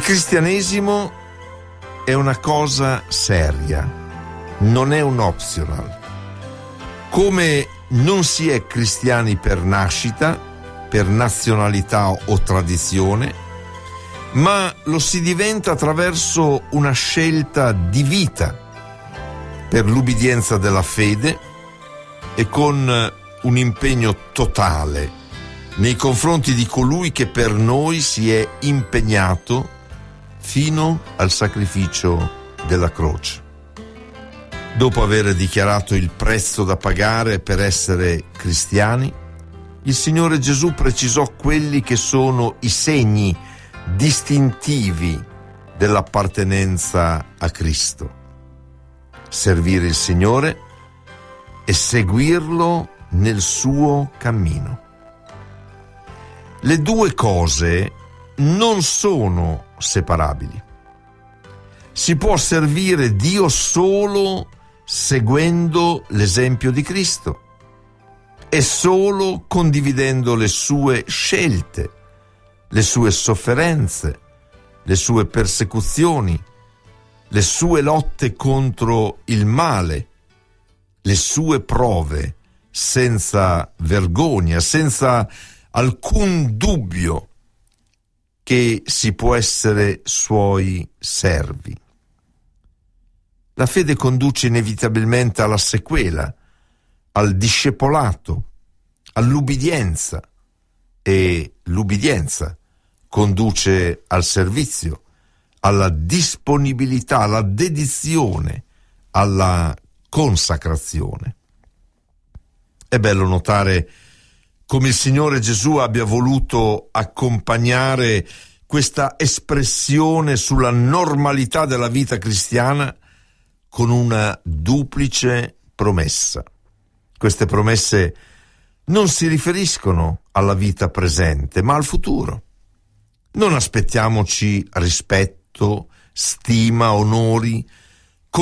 cristianesimo è una cosa seria, non è un optional. Come non si è cristiani per nascita, per nazionalità o tradizione, ma lo si diventa attraverso una scelta di vita, per l'ubbidienza della fede e con un impegno totale nei confronti di colui che per noi si è impegnato fino al sacrificio della croce. Dopo aver dichiarato il prezzo da pagare per essere cristiani, il Signore Gesù precisò quelli che sono i segni distintivi dell'appartenenza a Cristo: servire il Signore e seguirlo nel suo cammino. Le due cose non sono separabili. Si può servire Dio solo seguendo l'esempio di Cristo e solo condividendo le sue scelte, le sue sofferenze, le sue persecuzioni, le sue lotte contro il male, le sue prove, senza vergogna, senza alcun dubbio che si può essere suoi servi. La fede conduce inevitabilmente alla sequela, al discepolato, all'ubbidienza, e l'ubbidienza conduce al servizio, alla disponibilità, alla dedizione, alla consacrazione. È bello notare come il Signore Gesù abbia voluto accompagnare questa espressione sulla normalità della vita cristiana con una duplice promessa. Queste promesse non si riferiscono alla vita presente, ma al futuro. Non aspettiamoci rispetto, stima, onori